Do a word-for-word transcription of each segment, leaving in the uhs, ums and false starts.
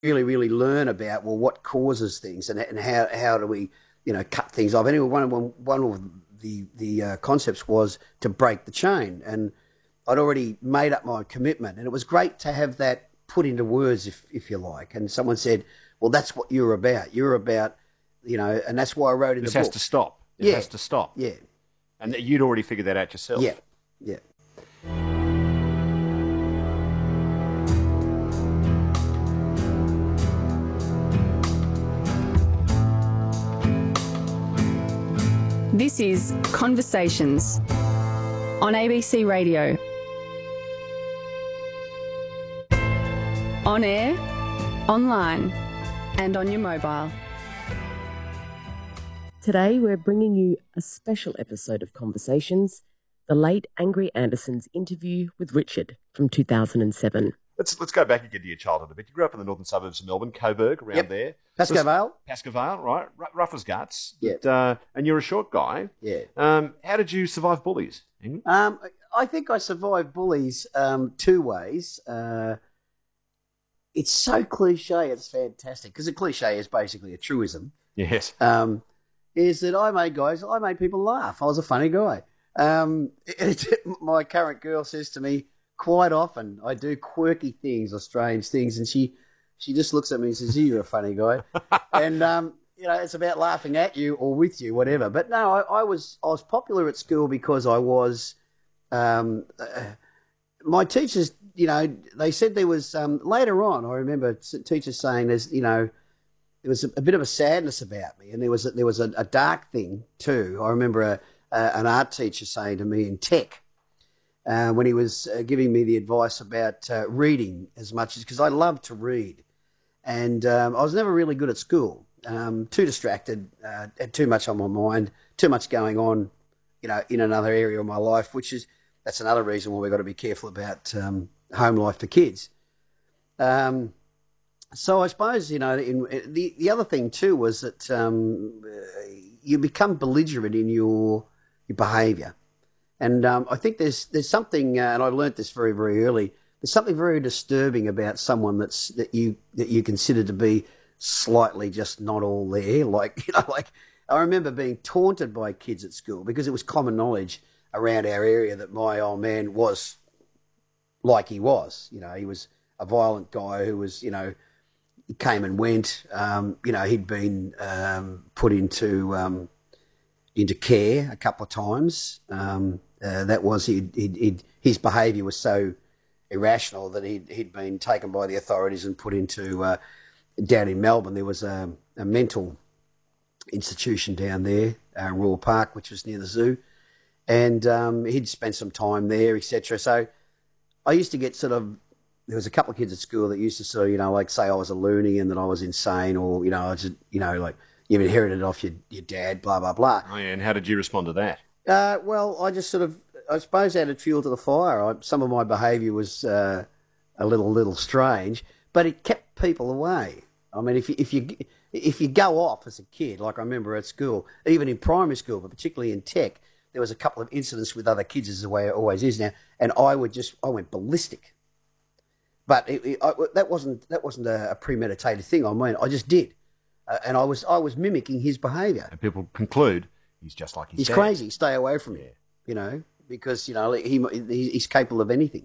really, really learn about, well, what causes things and, and how, how do we, you know, cut things off. Anyway, one of, one of the, the uh, concepts was to break the chain. And I'd already made up my commitment. And it was great to have that put into words, if, if you like. And someone said, well, that's what you're about. You're about, you know, and that's why I wrote in this the book. This has to stop. It yeah. has to stop. Yeah. And you'd already figured that out yourself. Yeah, yeah. This is Conversations on A B C Radio. On air, online, and on your mobile. Today we're bringing you a special episode of Conversations, the late Angry Anderson's interview with Richard from two thousand seven. Let's let's go back again to your childhood a bit. You grew up in the northern suburbs of Melbourne, Coburg, around yep. there. Pascoe Vale. Pascoe Vale, right. R- rough as guts. Yeah. Uh, and you're a short guy. Yeah. Um, how did you survive bullies? Um, I think I survived bullies um, two ways. Uh, it's so cliche, it's fantastic. Because a cliche is basically a truism. Yes. Um, is that I made guys, I made people laugh. I was a funny guy. Um, it, it, my current girl says to me, quite often, I do quirky things or strange things, and she, she just looks at me and says, "You're a funny guy," and um, you know, it's about laughing at you or with you, whatever. But no, I, I was I was popular at school because I was. Um, uh, my teachers, you know, they said there was um, later on. I remember teachers saying, "There's, you know, there was a, a bit of a sadness about me, and there was a, there was a, a dark thing too." I remember a, a, an art teacher saying to me in tech. Uh, when he was uh, giving me the advice about uh, reading as much as, because I love to read. And um, I was never really good at school, um, too distracted, uh, had too much on my mind, too much going on, you know, in another area of my life, which is, that's another reason why we've got to be careful about um, home life for kids. Um, so I suppose, you know, in, the, the other thing too was that um, you become belligerent in your, your behaviour. And um, I think there's there's something, uh, and I learnt this very very early. There's something very disturbing about someone that's that you that you consider to be slightly just not all there. Like you know, like I remember being taunted by kids at school because it was common knowledge around our area that my old man was like he was. You know, he was a violent guy who was, you know, he came and went. Um, you know, he'd been um, put into um, into care a couple of times. Um, Uh, that was he'd, he'd, he'd, his behaviour was so irrational that he'd, he'd been taken by the authorities and put into uh, down in Melbourne. There was a, a mental institution down there, uh, Royal Park, which was near the zoo, and um, he'd spent some time there, et cetera. So I used to get sort of. There was a couple of kids at school that used to sort of, you know, like say I was a loony and that I was insane, or you know, I just, you know, like you've inherited it off your your dad, blah blah blah. Oh yeah, and how did you respond to that? Uh, well, I just sort of, I suppose, added fuel to the fire. I, some of my behaviour was uh, a little, little strange, but it kept people away. I mean, if you, if you, if you go off as a kid, like I remember at school, even in primary school, but particularly in tech, there was a couple of incidents with other kids, as the way it always is now, and I would just, I went ballistic. But it, it, I, that wasn't, that wasn't a, a premeditated thing. I mean, I just did, uh, and I was, I was mimicking his behaviour. And people conclude. He's just like his He's dad. crazy. Stay away from him, you know, because, you know, he, he's capable of anything.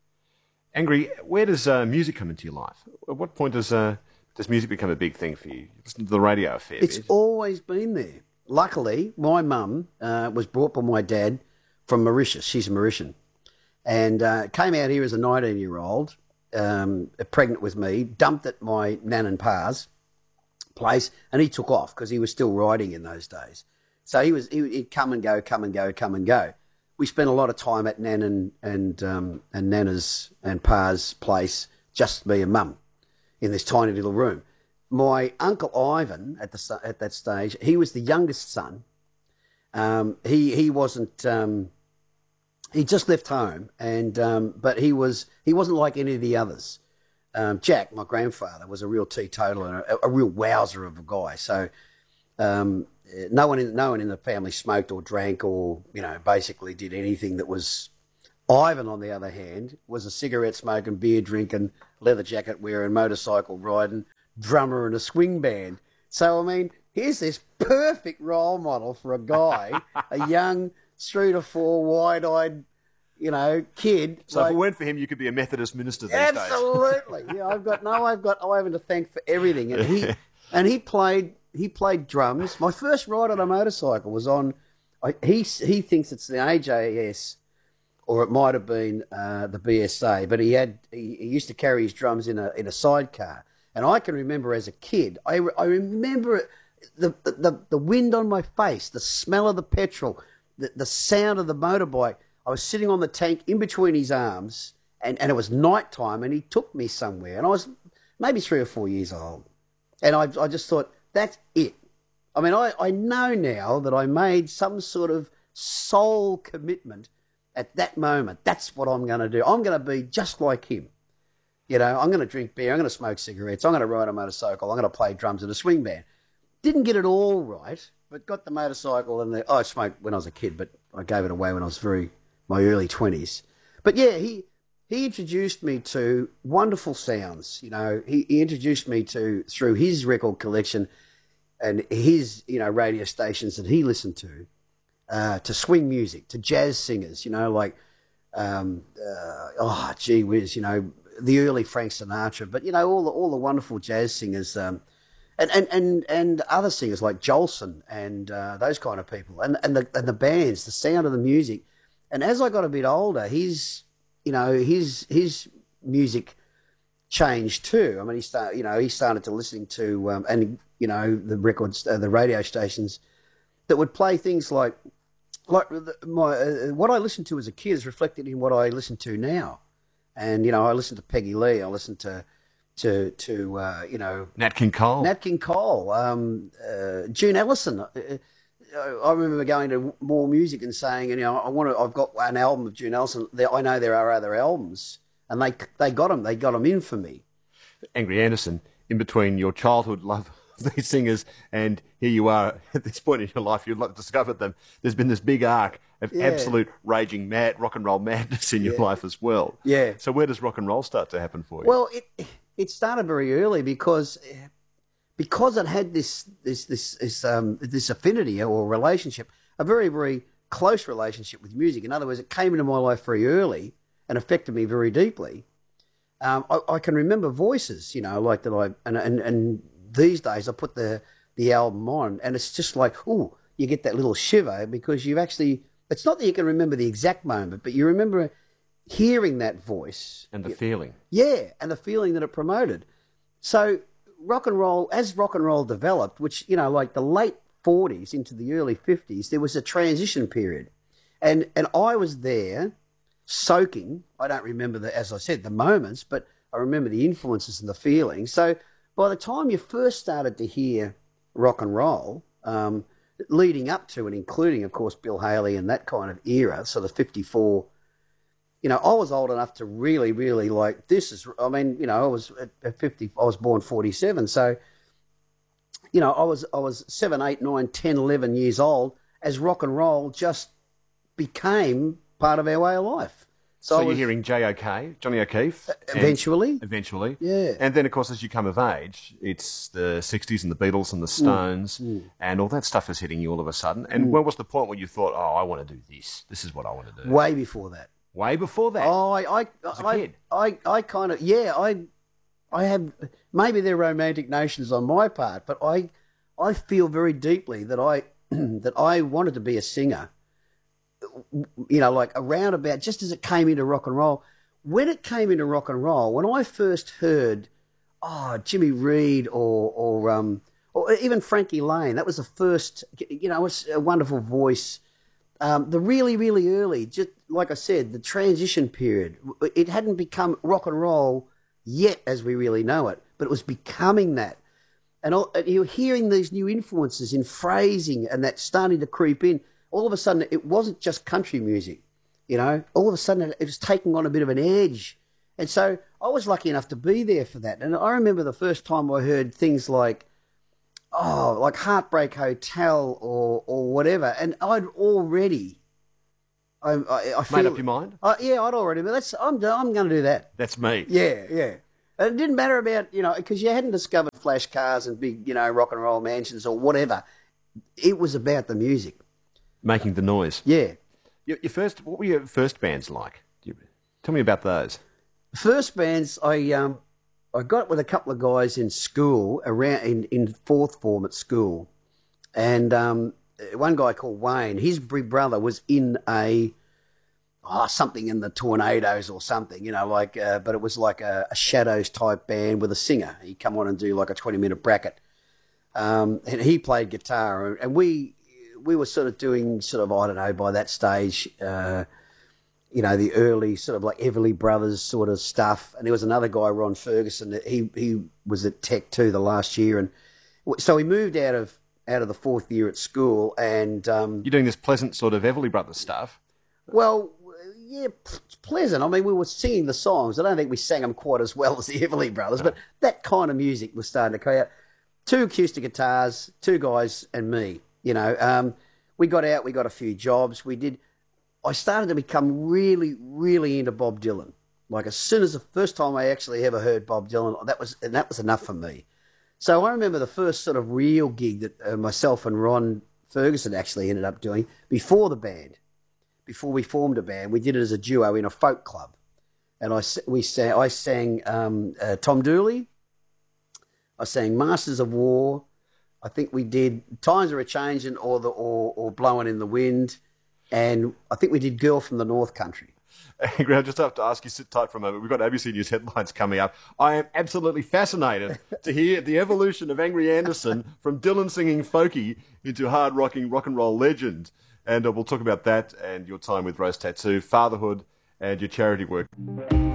Angry, where does uh, music come into your life? At what point does uh, does music become a big thing for you? You listen to the radio a fair It's bit. always been there. Luckily, my mum uh, was brought by my dad from Mauritius. She's a Mauritian. And uh, came out here as a nineteen-year-old, um, pregnant with me, dumped at my nan and pa's place, and he took off because he was still riding in those days. So he was, he'd come and go, come and go, come and go. We spent a lot of time at Nan and and um, and Nana's and Pa's place, just me and Mum, in this tiny little room. My uncle Ivan at the at that stage, he was the youngest son. Um, he he wasn't. Um, he just left home, and um, but he was he wasn't like any of the others. Um, Jack, my grandfather, was a real teetotaler, a, a real wowser of a guy. So. Um, No one, in, no one in the family smoked or drank or, you know, basically did anything that was Ivan, on the other hand, was a cigarette smoking, beer drinking, leather jacket wearing, motorcycle riding, drummer in a swing band. So, I mean, here's this perfect role model for a guy, a young, three to four, wide-eyed, you know, kid. So like, if it weren't for him, you could be a Methodist minister these absolutely. days. Yeah, I've got no, I've got Ivan to thank for everything, and he and he played he played drums. My first ride on a motorcycle was on. I, he he thinks it's the A J S, or it might have been uh, the B S A, but he had he, he used to carry his drums in a in a sidecar, and I can remember as a kid. I, re- I remember it, the, the the wind on my face, the smell of the petrol, the the sound of the motorbike. I was sitting on the tank in between his arms, and, and it was night time, and he took me somewhere, and I was maybe three or four years old, and I I just thought, that's it. I mean, I, I know now that I made some sort of soul commitment at that moment. That's what I'm going to do. I'm going to be just like him. You know, I'm going to drink beer, I'm going to smoke cigarettes, I'm going to ride a motorcycle, I'm going to play drums in a swing band. Didn't get it all right, but got the motorcycle and the... Oh, I smoked when I was a kid, but I gave it away when I was very... my early twenties. But yeah, he he introduced me to wonderful sounds. You know, he, he introduced me to, through his record collection and his, you know, radio stations that he listened to, uh, to swing music, to jazz singers, you know, like, um, uh, oh, gee whiz, you know, the early Frank Sinatra, but, you know, all the, all the wonderful jazz singers, um, and, and, and, and other singers like Jolson and uh, those kind of people, and, and, the, and the bands, the sound of the music. And as I got a bit older, his, you know, his his music changed too. I mean, he started, you know, he started to listening to, um, and you know, the records, uh, the radio stations that would play things like, like my uh, what I listened to as a kid is reflected in what I listen to now. And you know, I listened to Peggy Lee, I listened to, to to uh, you know, Nat King Cole, Nat King Cole, um, uh, June Ellison. Uh, I remember going to More Music and saying, you know, I want to. I've got an album of June Ellison. There, I know there are other albums, and they they got them. They got them in for me. Angry Anderson, in between your childhood love of these singers and here you are at this point in your life, you've discovered them. There's been this big arc of Yeah. absolute raging mad rock and roll madness in your Yeah. life as well. Yeah. So where does rock and roll start to happen for you? Well, it it started very early because because it had this this this this um this affinity or relationship, a very very close relationship with music. In other words, it came into my life very early and affected me very deeply. Um, I, I can remember voices, you know, like that. I and and, and these days I put the the album on, and it's just like, ooh, you get that little shiver because you've actually. It's not that you can remember the exact moment, but you remember hearing that voice and the feeling. Yeah, and the feeling that it promoted. So rock and roll, as rock and roll developed, which, you know, like the late forties into the early fifties, there was a transition period. And and I was there soaking. I don't remember, the, as I said, the moments, but I remember the influences and the feelings. So by the time you first started to hear rock and roll, um, leading up to and including, of course, Bill Haley and that kind of era, so the fifty-four, you know, I was old enough to really, really like, this is, I mean, you know, I was at, at fifty, I was born forty-seven. So, you know, I was, I was seven, eight, nine, ten, eleven years old as rock and roll just became part of our way of life. So, So, I you're was- hearing J O K, Johnny O'Keefe. and- eventually. Eventually. Yeah. And then, of course, as you come of age, it's the sixties and the Beatles and the Stones and all that stuff is hitting you all of a sudden. And when was the point where you thought, oh, I want to do this? This is what I want to do. Way before that. Way before that. Oh, I, I, a I, kid. I, I kind of, yeah, I, I have, maybe they're romantic notions on my part, but I, I feel very deeply that I, that I wanted to be a singer, you know, like around about, just as it came into rock and roll. When it came into rock and roll, when I first heard, oh, Jimmy Reed or, or, um, or even Frankie Lane, that was the first, you know, it's a wonderful voice. Um, the really, really early, just like I said, the transition period, it hadn't become rock and roll yet as we really know it, but it was becoming that. And, all, and you're hearing these new influences in phrasing and that starting to creep in. All of a sudden, it wasn't just country music, you know. All of a sudden, it was taking on a bit of an edge. And so I was lucky enough to be there for that. And I remember the first time I heard things like, oh, like Heartbreak Hotel or or whatever, and I'd already I, I, I feel, Made up your mind? Uh, yeah, I'd already. But that's I'm I'm going to do that. That's me. Yeah, yeah. And it didn't matter about you know because you hadn't discovered flash cars and big you know rock and roll mansions or whatever. It was about the music. Making the noise. Yeah. Your, your first, what were your first bands like? You, tell me about those. First bands, I um, I got with a couple of guys in school around in, in fourth form at school, and um, one guy called Wayne, his big brother was in a oh, something in the Tornadoes or something, you know, like, uh, but it was like a, a Shadows type band with a singer. He'd come on and do like a twenty minute bracket, um, and he played guitar, and we we were sort of doing sort of I don't know by that stage. Uh, you know, the early sort of like Everly Brothers sort of stuff. And there was another guy, Ron Ferguson, that he he was at Tech two the last year. And so we moved out of out of the fourth year at school. And um, You're doing this pleasant sort of Everly Brothers stuff. well, yeah, pleasant. I mean, we were singing the songs. I don't think we sang them quite as well as the Everly Brothers, no. But that kind of music was starting to come out. Two acoustic guitars, two guys and me, you know. Um, we got out, we got a few jobs. We did... I started to become really, really into Bob Dylan. Like as soon as the first time I actually ever heard Bob Dylan, that was and that was enough for me. So I remember the first sort of real gig that uh, myself and Ron Ferguson actually ended up doing before the band, before we formed a band. We did it as a duo in a folk club, and I we sang I sang um, uh, Tom Dooley. I sang Masters of War. I think we did Times Are a Changin' or the or or Blowing in the Wind. And I think we did Girl from the North Country. Angry, I just have to ask you, sit tight for a moment. We've got A B C News headlines coming up. I am absolutely fascinated to hear the evolution of Angry Anderson from Dylan singing folky into hard rocking rock and roll legend. And uh, we'll talk about that and your time with Rose Tattoo, fatherhood, and your charity work.